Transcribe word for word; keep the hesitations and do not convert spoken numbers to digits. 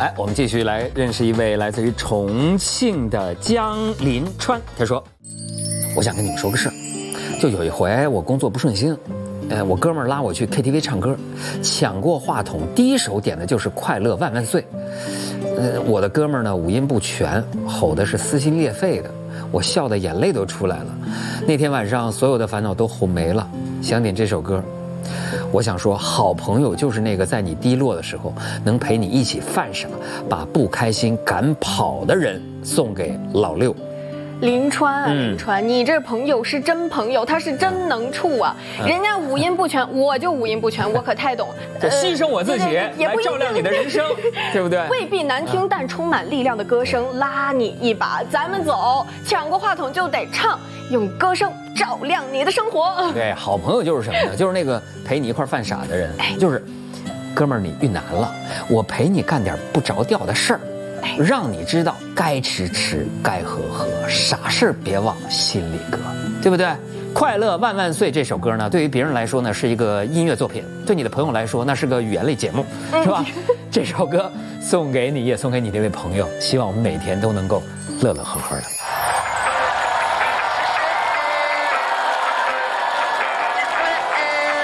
哎，我们继续来认识一位来自于重庆的江林川。他说：“我想跟你们说个事儿，就有一回我工作不顺心，呃，我哥们儿拉我去 K T V 唱歌，抢过话筒，第一首点的就是《快乐万万岁》。呃，我的哥们儿呢五音不全，吼的是撕心裂肺的，我笑的眼泪都出来了。那天晚上所有的烦恼都吼没了，想点这首歌。”我想说，好朋友就是那个在你低落的时候能陪你一起犯傻，把不开心赶跑的人。送给老六。 林川啊， 嗯林川，你这朋友是真朋友，他是真能处啊！ 嗯人家五音不全，我就五音不全，我可太懂。 就牺牲我自己来照亮你的人生，对不对？ 未必难听，但充满力量的歌声拉你一把，咱们走，抢过话筒就得唱，用歌声照亮你的生活。 对，好朋友就是什么呢？就是那个陪你一块犯傻的人，就是哥们儿，你遇难了，我陪你干点不着调的事儿，让你知道该吃吃，该喝喝，傻事儿别往心里搁，对不对？快乐万万岁这首歌呢，对于别人来说呢是一个音乐作品，对你的朋友来说那是个语言类节目，是吧？这首歌送给你，也送给你这位朋友，希望我们每天都能够乐乐呵呵的。